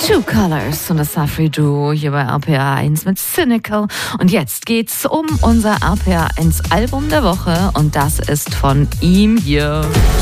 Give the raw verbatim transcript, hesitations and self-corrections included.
Two Colors und das Safri Duo hier bei R P R eins mit Cynical. Und jetzt geht's um unser R P R eins Album der Woche und das ist von ihm hier.